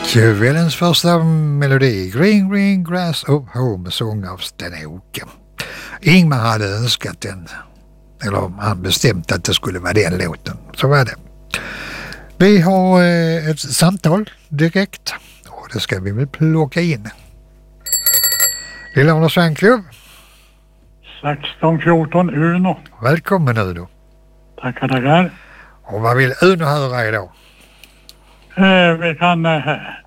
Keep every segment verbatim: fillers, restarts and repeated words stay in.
Kvällens första melodi, Green Green Grass of Home, sång av Sten-Åke. Ingmar hade önskat den, eller han bestämt att det skulle vara den låten. Så var det. Vi har eh, ett samtal direkt och det ska vi väl plocka in. Lilla Anders Svanklubb. sexton fjorton Uno. Välkommen Uno. Tackar, tackar. Och vad vill Uno höra idag? Eh, vi kan... Eh,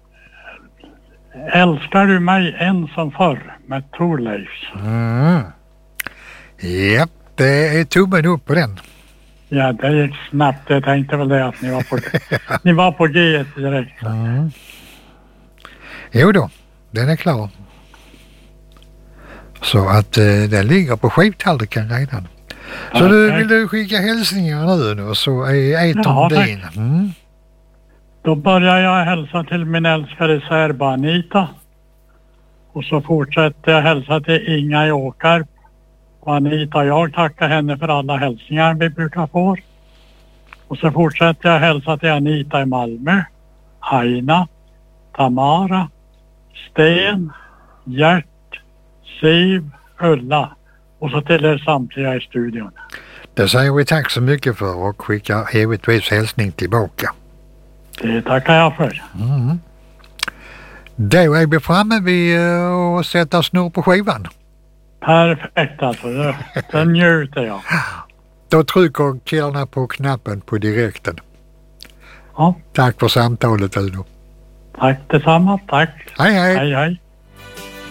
älskar du mig än som förr med Thorleifs. Mm. Ja, det är tummen upp på den. Ja, det gick snabbt. Jag tänkte väl det att ni var på, ni var på G direkt. Mm. Jo då, den är klar. Så att eh, den ligger på skivtallriken redan. Så okay. Du, vill du skicka hälsningar nu nu så är etern din. Mm. Då börjar jag hälsa till min älskade särba Anita. Och så fortsätter jag hälsa till Inga i Åkarp. Och Anita och jag tackar henne för alla hälsningar vi brukar få. Och så fortsätter jag hälsa till Anita i Malmö, Aina, Tamara, Sten, Gert, Siv, Ulla och så till er samtliga i studion. Det säger vi tack så mycket för och skickar givetvis hälsning tillbaka. Det tackar jag för. Mm. Då är vi framme vid att sätta snurr på skivan. Perfekt alltså, den njuter jag. Då trycker killarna på knappen på direkten. Ja. Tack för samtalet Uno. Tack detsamma, tack. Hej hej. Hej hej.